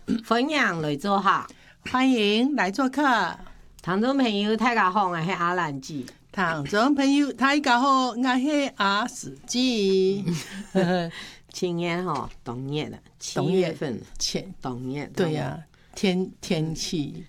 分享来做客， 欢迎来做客。 听众朋友大家好，我是阿兰姐。 听众朋友大家好，我是阿史记。 今年冬日了，7月份冬日。 对呀，天气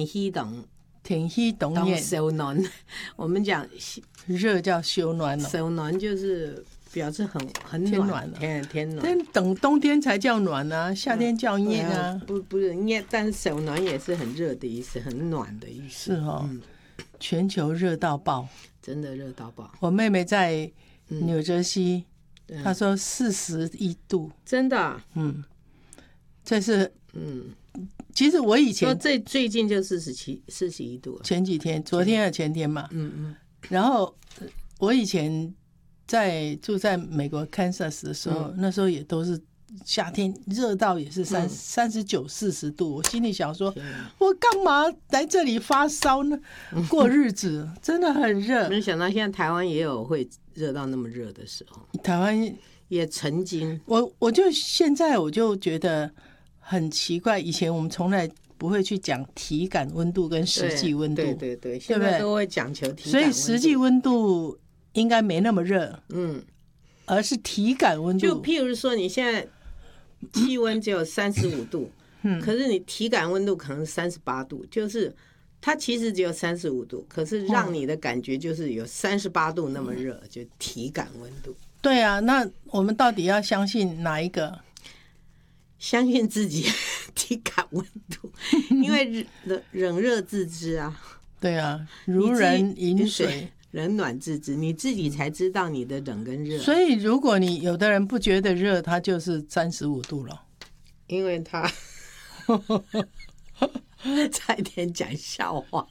冬日收暖。我们讲热叫收暖了， 收暖就是表示很暖，天暖。 但等冬天才叫暖啊，夏天叫热啊。 不是热，但是收暖也是很热的意思，很暖的意思。 是全球热到爆， 真的热到爆。 我妹妹在纽泽西，她说41度， 真的。 这是其实我以前最近就41度了， 前几天，昨天还是前天嘛。然后我以前住在美国 Kansas 的时候，那时候也都是夏天热到也是39、40度，我心里想说，我干嘛来这里发烧呢？过日子真的很热。 没想到现在台湾也有会热到那么热的时候， 台湾也曾经。 我就现在我就觉得很奇怪，以前我们从来不会去讲体感温度跟实际温度， 对，现在都会讲求体感温度， 所以实际温度应该没那么热，而是体感温度。 就譬如说，你现在气温只有35度，可是你体感温度可能38度，就是它其实只有35度，可是让你的感觉就是有38度那么热，就体感温度。 对啊，那我们到底要相信哪一个？ 相信自己体感温度，因为冷热自知啊。 对啊，如人饮水， 冷暖自知，你自己才知道你的冷跟热。 所以如果你有的人不觉得热，他就是35度了， 因为他差一点讲笑话。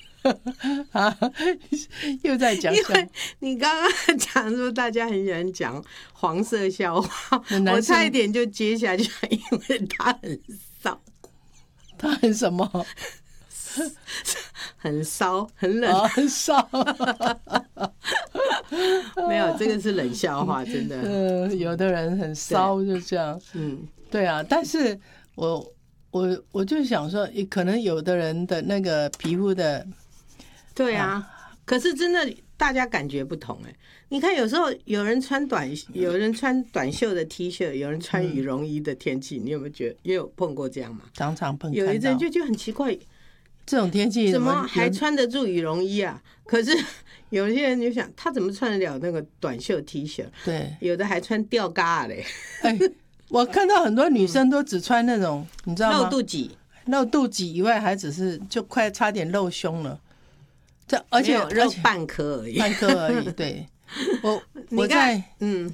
又在讲笑话。 因为你刚刚讲说大家很喜欢讲黄色笑话，我差一点就接下去，因为他很骚。 他很什么？ 很骚，很冷， 很骚。 没有，这个是冷笑话，真的。 有的人很骚，就这样。对啊，但是我就想说，可能有的人的那个皮肤的。 对啊，可是真的大家感觉不同哎。你看有时候有人穿短袖的 T 恤，有人穿羽绒衣的天气，你有没有觉得也有碰过这样吗？ 常常碰。 有一阵就很奇怪， 这种天气怎么还穿得住羽绒衣啊？可是有些人就想，他怎么穿得了那个短袖 T 恤？ 对， 有的还穿吊嘎嘞。 我看到很多女生都只穿那种，你知道吗？露肚脐以外，还只是就快差点露胸了。而且露半颗而已， 半颗而已。对，我在